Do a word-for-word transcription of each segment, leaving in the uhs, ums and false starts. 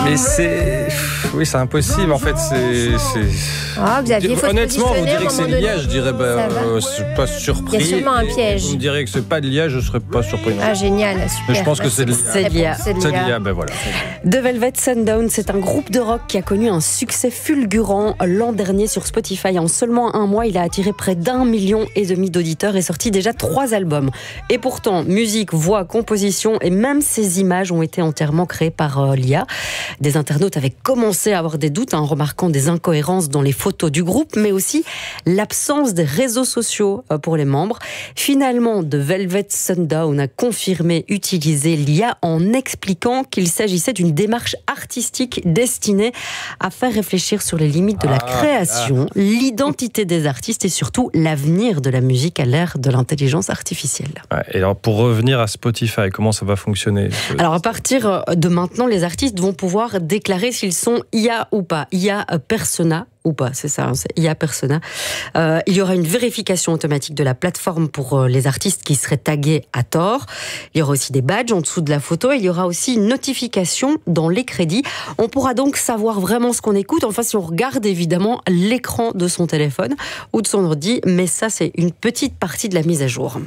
Mais c'est... Oui, c'est impossible, en fait. C'est... c'est... Oh, Xavier, faut Honnêtement, se vous direz que c'est de l'I A, donné. je dirais, bah, euh, je suis pas surpris. Il y a sûrement un Et piège. Vous me direz que c'est pas de l'I A, je serais pas surpris. Ah, génial, super. Mais je pense que c'est de l'I A. C'est de l'I A. C'est de C'est de l'I A. l'I A, ben voilà. The Velvet Sundown, c'est un groupe de rock qui a connu un succès fulgurant l'an dernier sur Spotify. En seulement un mois, il a attiré près d'un million et demi d'auditeurs et sorti déjà trois albums. Et pourtant, musique, voix, composition et même ses images ont été entièrement créées par euh, l'I A. Des internautes avaient commencé à avoir des doutes en remarquant des incohérences dans les photos du groupe, mais aussi l'absence des réseaux sociaux euh, pour les membres. Finalement, The Velvet Sundown a confirmé utiliser l'I A en expliquant qu'il s'agissait d'une démarche artistique destinée à faire réfléchir sur les limites de la Ah, création, l'identité des artistes et surtout l'avenir de la musique à l'ère de l'intelligence artificielle. Ouais, et alors, pour revenir à Spotify, comment ça va fonctionner? Alors à partir de maintenant, les artistes vont pouvoir déclarer s'ils sont I A ou pas. I A persona ou pas, c'est ça, c'est I A persona. Euh, il y aura une vérification automatique de la plateforme pour les artistes qui seraient tagués à tort. Il y aura aussi des badges en dessous de la photo. Il y aura aussi une notification dans les crédits. On pourra donc savoir vraiment ce qu'on écoute. Enfin, si on regarde évidemment l'écran de son téléphone ou de son ordi, mais ça, c'est une petite partie de la mise à jour.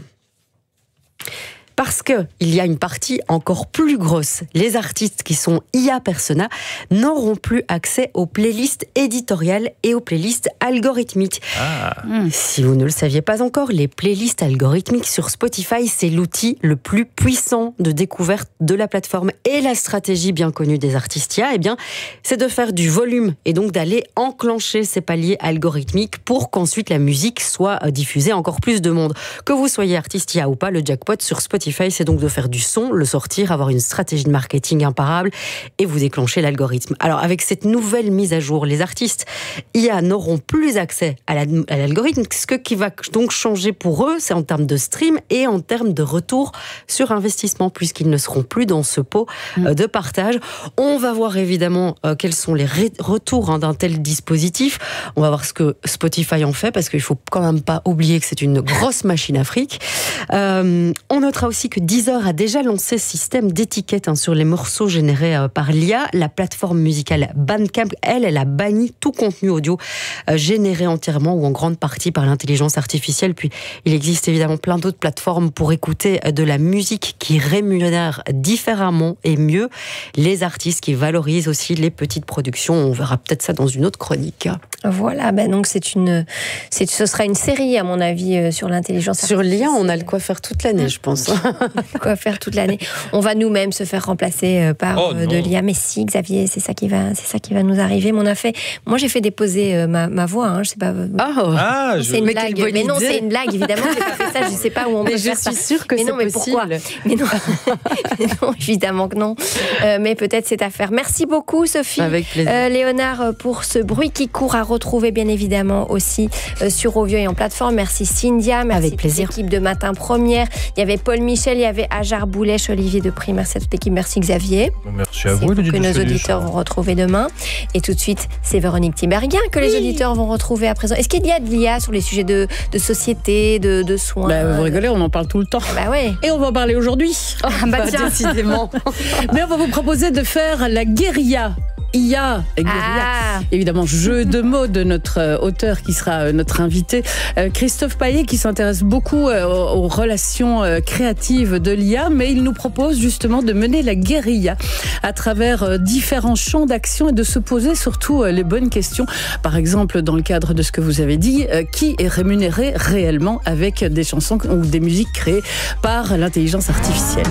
Parce qu'il y a une partie encore plus grosse. Les artistes qui sont I A persona n'auront plus accès aux playlists éditoriales et aux playlists algorithmiques. Ah. Si vous ne le saviez pas encore, les playlists algorithmiques sur Spotify, c'est l'outil le plus puissant de découverte de la plateforme. Et la stratégie bien connue des artistes I A, eh bien, c'est de faire du volume et donc d'aller enclencher ces paliers algorithmiques pour qu'ensuite la musique soit diffusée à encore plus de monde. Que vous soyez artiste I A ou pas, le jackpot sur Spotify, c'est donc de faire du son, le sortir, avoir une stratégie de marketing imparable et vous déclencher l'algorithme. Alors avec cette nouvelle mise à jour, les artistes I A n'auront plus accès à l'algorithme. Ce qui va donc changer pour eux, c'est en termes de stream et en termes de retour sur investissement, puisqu'ils ne seront plus dans ce pot mmh. de partage. On va voir évidemment euh, quels sont les ré- retours hein, d'un tel dispositif. On va voir ce que Spotify en fait, parce qu'il ne faut quand même pas oublier que c'est une grosse machine à fric. Euh, on notera aussi que Deezer a déjà lancé ce système d'étiquette hein, sur les morceaux générés euh, par l'I A. La plateforme musicale Bandcamp, elle, elle a banni tout contenu audio euh, généré entièrement ou en grande partie par l'intelligence artificielle. Puis il existe évidemment plein d'autres plateformes pour écouter de la musique qui rémunèrent différemment et mieux les artistes, qui valorisent aussi les petites productions. On verra peut-être ça dans une autre chronique. Voilà, ben donc c'est une, c'est, ce sera une série à mon avis euh, sur l'intelligence sur artificielle. Sur l'I A, on a le quoi faire toute l'année, je pense. Quoi faire toute l'année. On va nous-mêmes se faire remplacer par oh, euh, de l'I A. Mais si, Xavier, c'est ça qui va, c'est ça qui va nous arriver. Mais on a fait, moi j'ai fait déposer euh, ma, ma voix. Hein, je sais pas. Euh, oh, ah, c'est je... une mais blague. Mais non, idée. c'est une blague. Évidemment, j'ai pas fait ça. Je sais pas où on mais peut je faire suis ça. sûre que mais c'est non, mais possible. Pourquoi mais non, mais non, évidemment que non. Euh, mais peut-être c'est à faire. Merci beaucoup, Sophie. Avec plaisir. Euh, Léonard, pour ce bruit qui court à retrouver bien évidemment aussi euh, sur Ovio et en plateforme. Merci Cynthia. Merci avec plaisir. L'équipe de Matin Première. Il y avait Paul Michel, il y avait Ajar Boulèche, Olivier Depré. Merci à toute l'équipe. Merci Xavier. Merci à vous, que Lucie nos Dussel. auditeurs vont retrouver demain. Et tout de suite, c'est Véronique Tiberghien que les oui. auditeurs vont retrouver à présent. Est-ce qu'il y a de l'I A sur les sujets de, de société, de, de soins? Bah, vous rigolez, on en parle tout le temps. Bah ouais. Et on va en parler aujourd'hui. Oh, bah, tiens. Décidément. Mais on va vous proposer de faire la guérilla. I A, ah. évidemment, jeu de mots de notre euh, auteur qui sera euh, notre invité, euh, Christophe Paillet, qui s'intéresse beaucoup euh, aux, aux relations euh, créatives de l'I A, mais il nous propose justement de mener la guérilla à travers euh, différents champs d'action et de se poser surtout euh, les bonnes questions. Par exemple, dans le cadre de ce que vous avez dit, euh, qui est rémunéré réellement avec des chansons ou des musiques créées par l'intelligence artificielle?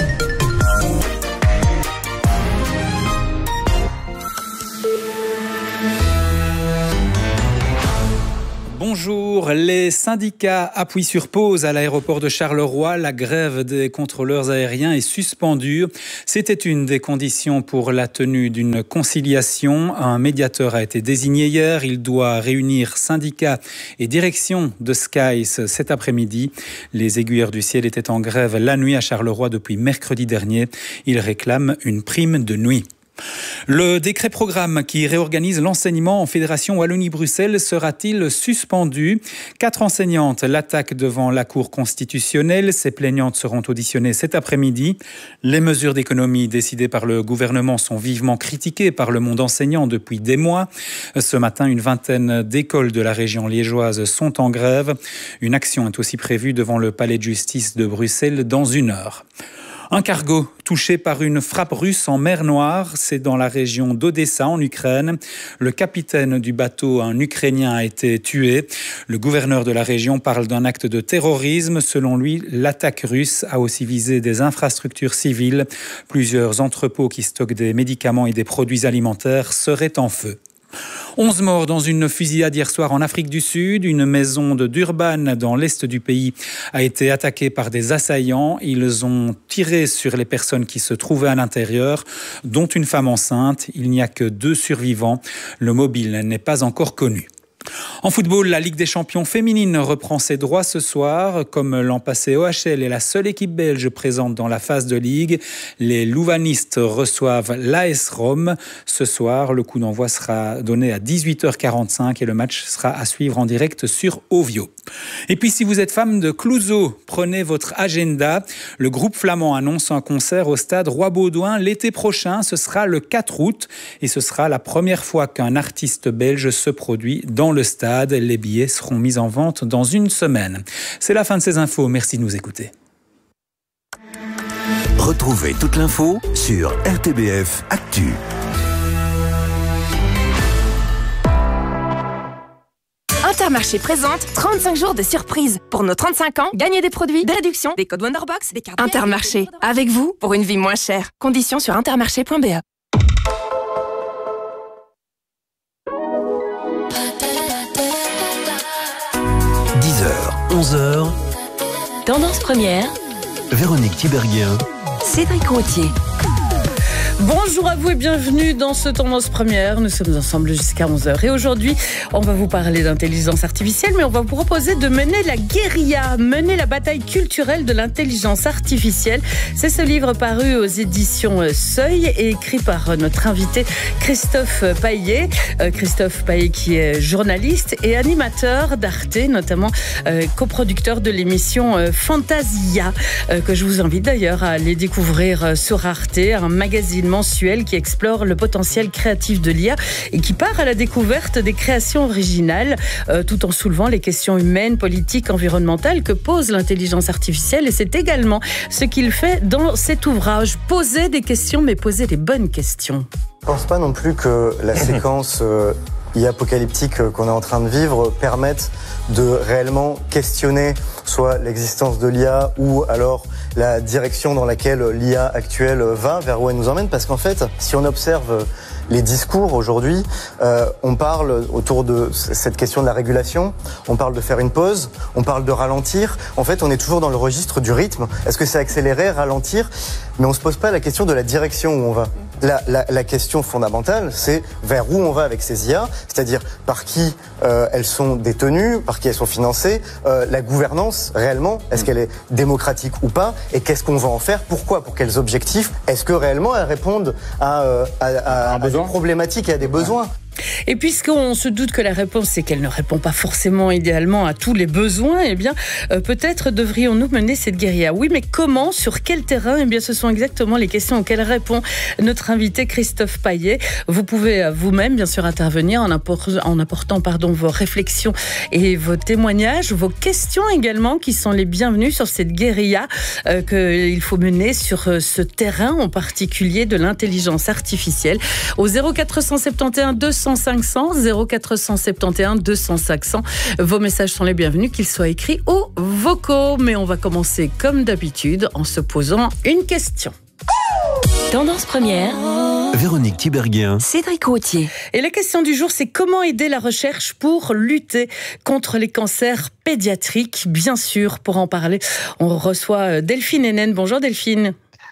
Bonjour, les syndicats appuient sur pause à l'aéroport de Charleroi. La grève des contrôleurs aériens est suspendue. C'était une des conditions pour la tenue d'une conciliation. Un médiateur a été désigné hier. Il doit réunir syndicats et direction de Skies cet après-midi. Les aiguilleurs du ciel étaient en grève la nuit à Charleroi depuis mercredi dernier. Ils réclament une prime de nuit. Le décret programme qui réorganise l'enseignement en Fédération Wallonie-Bruxelles sera-t-il suspendu ? Quatre enseignantes l'attaquent devant la Cour constitutionnelle. Ces plaignantes seront auditionnées cet après-midi. Les mesures d'économie décidées par le gouvernement sont vivement critiquées par le monde enseignant depuis des mois. Ce matin, une vingtaine d'écoles de la région liégeoise sont en grève. Une action est aussi prévue devant le palais de justice de Bruxelles dans une heure. Un cargo touché par une frappe russe en mer Noire, c'est dans la région d'Odessa en Ukraine. Le capitaine du bateau, un Ukrainien, a été tué. Le gouverneur de la région parle d'un acte de terrorisme. Selon lui, l'attaque russe a aussi visé des infrastructures civiles. Plusieurs entrepôts qui stockent des médicaments et des produits alimentaires seraient en feu. onze morts dans une fusillade hier soir en Afrique du Sud. Une maison de Durban, dans l'est du pays, a été attaquée par des assaillants. Ils ont tiré sur les personnes qui se trouvaient à l'intérieur, dont une femme enceinte. Il n'y a que deux survivants. Le mobile n'est pas encore connu. En football, la Ligue des champions féminine reprend ses droits ce soir. Comme l'an passé, O H L est la seule équipe belge présente dans la phase de Ligue. Les louvanistes reçoivent l'A S Rome. Ce soir, le coup d'envoi sera donné à dix-huit heures quarante-cinq et le match sera à suivre en direct sur Ovio. Et puis, si vous êtes fan de Clouseau, prenez votre agenda. Le groupe flamand annonce un concert au stade Roi-Baudouin l'été prochain. Ce sera le quatre août et ce sera la première fois qu'un artiste belge se produit dans le stade. Les billets seront mis en vente dans une semaine. C'est la fin de ces infos. Merci de nous écouter. Retrouvez toute l'info sur R T B F Actu. Intermarché présente trente-cinq jours de surprise. Pour nos trente-cinq ans, gagnez des produits, des réductions, des codes Wonderbox, des cartes. Intermarché, avec vous pour une vie moins chère. Conditions sur intermarché point b e. dix heures, onze heures. Tendance première. Véronique Tiberghien. Cédric Rottier. Bonjour à vous et bienvenue dans ce Tendance Première. Nous sommes ensemble jusqu'à onze heures. Et aujourd'hui, on va vous parler d'intelligence artificielle, mais on va vous proposer de mener la guérilla, mener la bataille culturelle de l'intelligence artificielle. C'est ce livre paru aux éditions Seuil et écrit par notre invité Christophe Paillet. Euh, Christophe Paillet qui est journaliste et animateur d'Arte, notamment euh, coproducteur de l'émission euh, Fantasia, euh, que je vous invite d'ailleurs à aller découvrir euh, sur Arte, un magazine mensuel qui explore le potentiel créatif de l'I A et qui part à la découverte des créations originales euh, tout en soulevant les questions humaines, politiques, environnementales que pose l'intelligence artificielle. Et c'est également ce qu'il fait dans cet ouvrage. Poser des questions, mais poser les bonnes questions. Je ne pense pas non plus que la séquence euh, I A apocalyptique qu'on est en train de vivre permette de réellement questionner soit l'existence de l'I A ou alors la direction dans laquelle l'I A actuelle va, vers où elle nous emmène. Parce qu'en fait, si on observe les discours aujourd'hui, euh, on parle autour de cette question de la régulation, on parle de faire une pause, on parle de ralentir. En fait, on est toujours dans le registre du rythme. Est-ce que c'est accélérer, ralentir ? Mais on ne se pose pas la question de la direction où on va. La, la, la question fondamentale, c'est vers où on va avec ces I A, c'est-à-dire par qui euh, elles sont détenues, par qui elles sont financées, euh, la gouvernance réellement, est-ce qu'elle est démocratique ou pas, et qu'est-ce qu'on va en faire, pourquoi, pour quels objectifs, est-ce que réellement elles répondent à, euh, à, à, à des problématiques et à des besoins. Et puisqu'on se doute que la réponse, c'est qu'elle ne répond pas forcément idéalement à tous les besoins, eh bien, euh, peut-être devrions-nous mener cette guérilla. Oui, mais comment, sur quel terrain ? Eh bien, ce sont exactement les questions auxquelles répond notre invité Christophe Paillet. Vous pouvez vous-même, bien sûr, intervenir en, apport- en apportant pardon, vos réflexions et vos témoignages, vos questions également, qui sont les bienvenues sur cette guérilla euh, qu'il faut mener sur euh, ce terrain en particulier de l'intelligence artificielle. Au zéro quatre cent soixante-onze deux cents cinq cents, zéro quatre cent soixante-onze deux cents cinq cents. Vos messages sont les bienvenus, qu'ils soient écrits ou vocaux. Mais on va commencer comme d'habitude en se posant une question. Tendance première. Véronique Tiberghien. Cédric Rottier. Et la question du jour, c'est comment aider la recherche pour lutter contre les cancers pédiatriques. Bien sûr, pour en parler, on reçoit Delphine Hennen. Bonjour Delphine.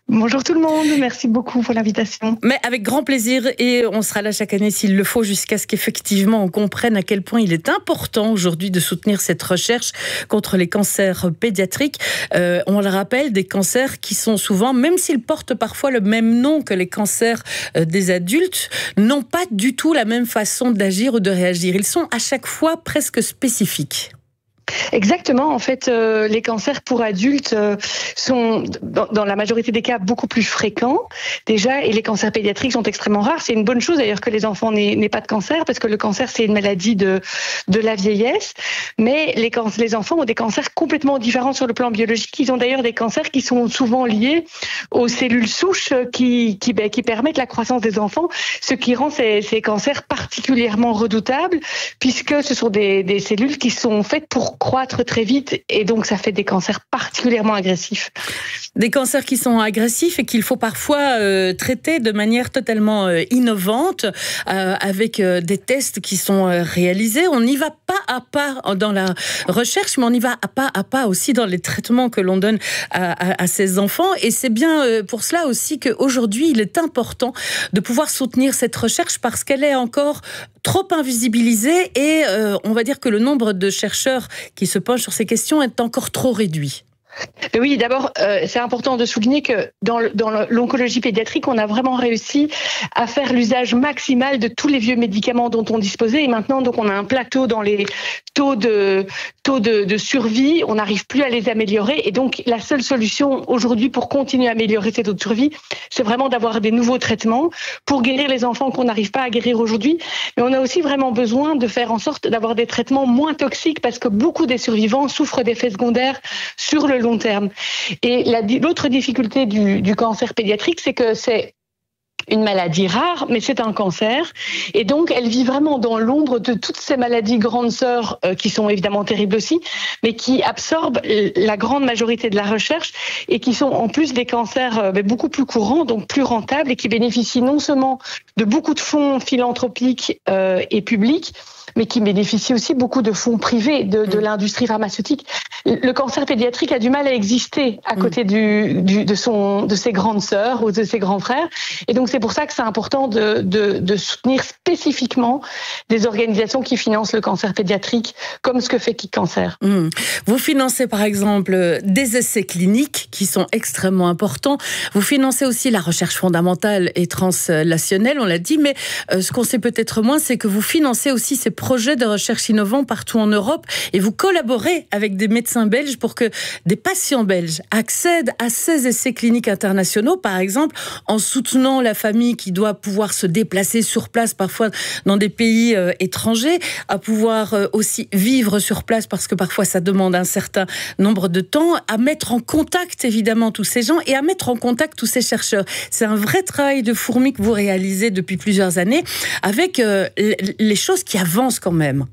Bonjour tout le monde, merci beaucoup pour l'invitation. Mais avec grand plaisir, et on sera là chaque année s'il le faut, jusqu'à ce qu'effectivement on comprenne à quel point il est important aujourd'hui de soutenir cette recherche contre les cancers pédiatriques. Euh, on le rappelle, des cancers qui sont souvent, même s'ils portent parfois le même nom que les cancers euh, des adultes, n'ont pas du tout la même façon d'agir ou de réagir. Ils sont à chaque fois presque spécifiques. Exactement. En fait, euh, les cancers pour adultes euh, sont, dans, dans la majorité des cas, beaucoup plus fréquents déjà, et les cancers pédiatriques sont extrêmement rares. C'est une bonne chose d'ailleurs que les enfants n'aient, n'aient pas de cancer, parce que le cancer, c'est une maladie de, de la vieillesse. Mais les, can- les enfants ont des cancers complètement différents sur le plan biologique. Ils ont d'ailleurs des cancers qui sont souvent liés aux cellules souches qui, qui, ben, qui permettent la croissance des enfants, ce qui rend ces, ces cancers particulièrement redoutables, puisque ce sont des, des cellules qui sont faites pour croître très vite, et donc ça fait des cancers particulièrement agressifs. Des cancers qui sont agressifs et qu'il faut parfois euh, traiter de manière totalement euh, innovante, euh, avec euh, des tests qui sont euh, réalisés. On y va pas à pas dans la recherche, mais on y va à pas à pas aussi dans les traitements que l'on donne à, à, à ces enfants. Et c'est bien euh, pour cela aussi qu'aujourd'hui, il est important de pouvoir soutenir cette recherche, parce qu'elle est encore trop invisibilisée, et euh, on va dire que le nombre de chercheurs qui se penchent sur ces questions est encore trop réduit. Oui, d'abord, euh, c'est important de souligner que dans, le, dans l'oncologie pédiatrique, on a vraiment réussi à faire l'usage maximal de tous les vieux médicaments dont on disposait. Et maintenant, donc, on a un plateau dans les taux de, taux de, de survie. On n'arrive plus à les améliorer. Et donc, la seule solution aujourd'hui pour continuer à améliorer ces taux de survie, c'est vraiment d'avoir des nouveaux traitements pour guérir les enfants qu'on n'arrive pas à guérir aujourd'hui. Mais on a aussi vraiment besoin de faire en sorte d'avoir des traitements moins toxiques, parce que beaucoup des survivants souffrent d'effets secondaires sur le long terme. Et la, l'autre difficulté du, du cancer pédiatrique, c'est que c'est une maladie rare, mais c'est un cancer. Et donc, elle vit vraiment dans l'ombre de toutes ces maladies grandes sœurs, euh, qui sont évidemment terribles aussi, mais qui absorbent la grande majorité de la recherche, et qui sont en plus des cancers euh, beaucoup plus courants, donc plus rentables, et qui bénéficient non seulement de beaucoup de fonds philanthropiques euh, et publics, mais qui bénéficient aussi beaucoup de fonds privés de, de l'industrie pharmaceutique. Le cancer pédiatrique a du mal à exister à côté du, du, de, son, de ses grandes sœurs ou de ses grands frères. Et donc, c'est pour ça que c'est important de, de, de soutenir spécifiquement des organisations qui financent le cancer pédiatrique, comme ce que fait Kick Cancer. Mmh. Vous financez, par exemple, des essais cliniques qui sont extrêmement importants. Vous financez aussi la recherche fondamentale et translationnelle, on l'a dit, mais euh, ce qu'on sait peut-être moins, c'est que vous financez aussi ces projets de recherche innovants partout en Europe, et vous collaborez avec des médecins belges pour que des patients belges accèdent à ces essais cliniques internationaux, par exemple en soutenant la famille qui doit pouvoir se déplacer sur place, parfois dans des pays euh, étrangers, à pouvoir euh, aussi vivre sur place, parce que parfois ça demande un certain nombre de temps, à mettre en contact évidemment tous ces gens et à mettre en contact tous ces chercheurs. C'est un vrai travail de fourmi que vous réalisez depuis plusieurs années, avec euh, les choses qui avancent quand même.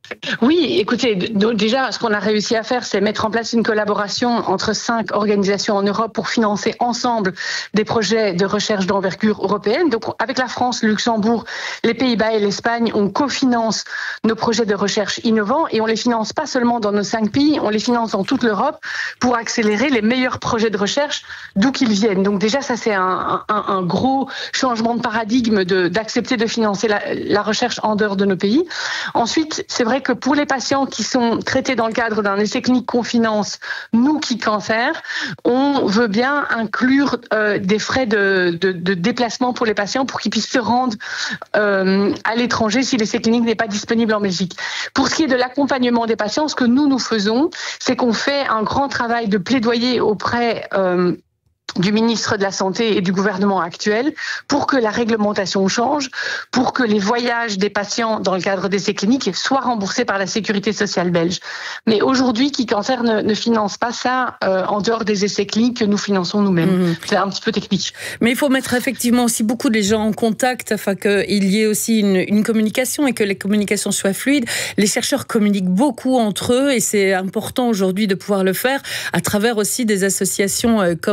Oui, écoutez, déjà, ce qu'on a réussi à faire, c'est mettre en place une collaboration entre cinq organisations en Europe pour financer ensemble des projets de recherche d'envergure européenne. Donc, avec la France, le Luxembourg, les Pays-Bas et l'Espagne, on cofinance nos projets de recherche innovants, et on les finance pas seulement dans nos cinq pays, on les finance dans toute l'Europe pour accélérer les meilleurs projets de recherche d'où qu'ils viennent. Donc déjà, ça, c'est un, un, un gros changement de paradigme de, d'accepter de financer la, la recherche en dehors de nos pays. Ensuite, c'est vrai que pour les patients qui sont traités dans le cadre d'un essai clinique qu'on finance, nous, Kick Cancer, on veut bien inclure euh, des frais de, de, de déplacement pour les patients pour qu'ils puissent se rendre euh, à l'étranger si l'essai clinique n'est pas disponible en Belgique. Pour ce qui est de l'accompagnement des patients, ce que nous, nous faisons, c'est qu'on fait un grand travail de plaidoyer auprès euh, du ministre de la Santé et du gouvernement actuel pour que la réglementation change, pour que les voyages des patients dans le cadre d'essais cliniques soient remboursés par la sécurité sociale belge. Mais aujourd'hui, Kick Cancer ne, ne finance pas ça euh, en dehors des essais cliniques que nous finançons nous-mêmes. Mmh. C'est un petit peu technique. Mais il faut mettre effectivement aussi beaucoup de gens en contact afin qu'il y ait aussi une, une communication et que les communications soient fluides. Les chercheurs communiquent beaucoup entre eux, et c'est important aujourd'hui de pouvoir le faire à travers aussi des associations comme, comme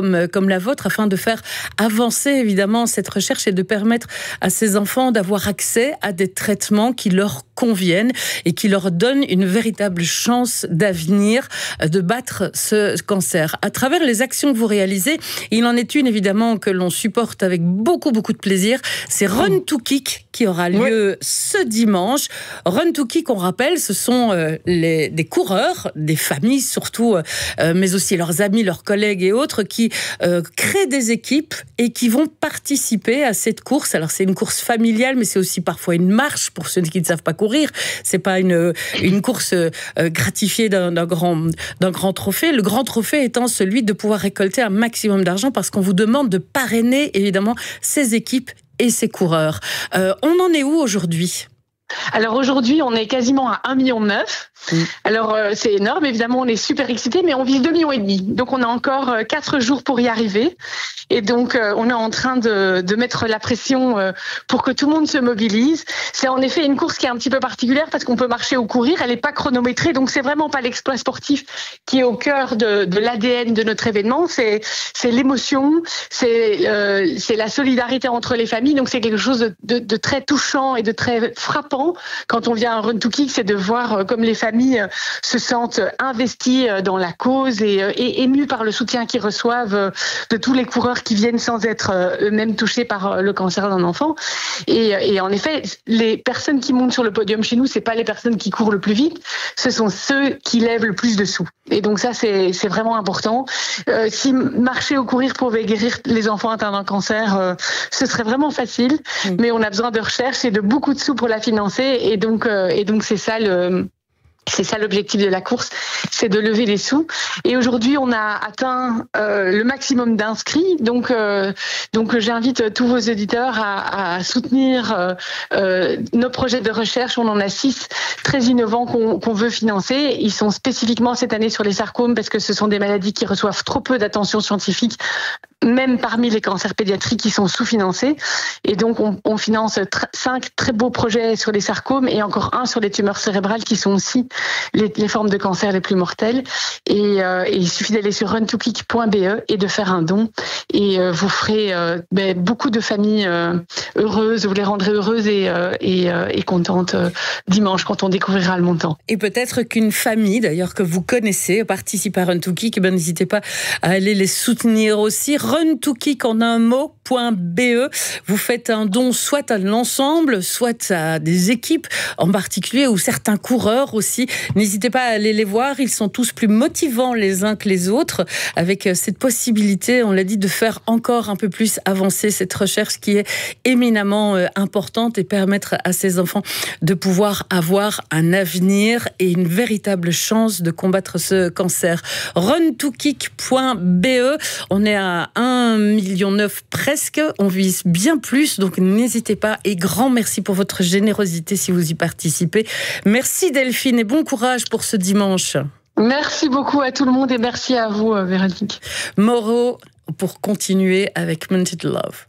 comme la vôtre afin de faire avancer évidemment cette recherche et de permettre à ces enfants d'avoir accès à des traitements qui leur conviennent et qui leur donnent une véritable chance d'avenir de battre ce cancer. À travers les actions que vous réalisez, il en est une évidemment que l'on supporte avec beaucoup beaucoup de plaisir, c'est Run to Kick qui aura lieu oui. ce dimanche. Run to Kick, on rappelle, ce sont euh, les, des coureurs, des familles surtout, euh, mais aussi leurs amis, leurs collègues et autres qui euh, créent des équipes et qui vont participer à cette course. Alors c'est une course familiale, mais c'est aussi parfois une marche pour ceux qui ne savent pas courir. C'est pas une, une course euh, gratifiée d'un, d'un, grand, d'un grand trophée. Le grand trophée étant celui de pouvoir récolter un maximum d'argent parce qu'on vous demande de parrainer évidemment ces équipes et ces coureurs. Euh, on en est où aujourd'hui ? Alors aujourd'hui, on est quasiment à un virgule neuf million. Mmh. Alors euh, c'est énorme, évidemment, on est super excités, mais on vise deux virgule cinq millions. Donc on a encore euh, quatre jours pour y arriver. Et donc euh, on est en train de, de mettre la pression euh, pour que tout le monde se mobilise. C'est en effet une course qui est un petit peu particulière parce qu'on peut marcher ou courir, elle n'est pas chronométrée, donc c'est vraiment pas l'exploit sportif qui est au cœur de, de l'A D N de notre événement. C'est, c'est l'émotion, c'est, euh, c'est la solidarité entre les familles, donc c'est quelque chose de, de, de très touchant et de très frappant. Quand on vient à Run to Kick, c'est de voir comme les familles se sentent investies dans la cause et, et émues par le soutien qu'ils reçoivent de tous les coureurs qui viennent sans être eux-mêmes touchés par le cancer d'un enfant. Et, et en effet, les personnes qui montent sur le podium chez nous, c'est pas les personnes qui courent le plus vite, ce sont ceux qui lèvent le plus de sous. Et donc ça, c'est, c'est vraiment important. Euh, si marcher ou courir pouvait guérir les enfants atteints d'un cancer, euh, ce serait vraiment facile. Mmh. Mais on a besoin de recherche et de beaucoup de sous pour la financer. Et donc, euh, et donc c'est ça le... C'est ça l'objectif de la course, c'est de lever les sous. Et aujourd'hui, on a atteint euh, le maximum d'inscrits. Donc, euh, donc j'invite tous vos auditeurs à, à soutenir euh, euh, nos projets de recherche. On en a six très innovants qu'on, qu'on veut financer. Ils sont spécifiquement cette année sur les sarcomes parce que ce sont des maladies qui reçoivent trop peu d'attention scientifique, même parmi les cancers pédiatriques qui sont sous-financés. Et donc, on, on finance tr- cinq très beaux projets sur les sarcomes et encore un sur les tumeurs cérébrales qui sont aussi Les, les formes de cancer les plus mortelles. Et, euh, et il suffit d'aller sur run to kick point b e et de faire un don. Et euh, vous ferez euh, ben, beaucoup de familles euh, heureuses, vous les rendrez heureuses et, euh, et, euh, et contentes euh, dimanche quand on découvrira le montant. Et peut-être qu'une famille, d'ailleurs, que vous connaissez, participe à Run to Kick, ben, n'hésitez pas à aller les soutenir aussi. Run to Kick en un mot, .be. Vous faites un don soit à l'ensemble, soit à des équipes en particulier ou certains coureurs aussi. N'hésitez pas à aller les voir, ils sont tous plus motivants les uns que les autres avec cette possibilité, on l'a dit, de faire encore un peu plus avancer cette recherche qui est éminemment importante et permettre à ces enfants de pouvoir avoir un avenir et une véritable chance de combattre ce cancer. run to kick point b e, on est à un virgule neuf million presque, on vise bien plus, donc n'hésitez pas et grand merci pour votre générosité si vous y participez. Merci Delphine et bon courage pour ce dimanche. Merci beaucoup à tout le monde et merci à vous Véronique. Moreau pour continuer avec Mounted Love.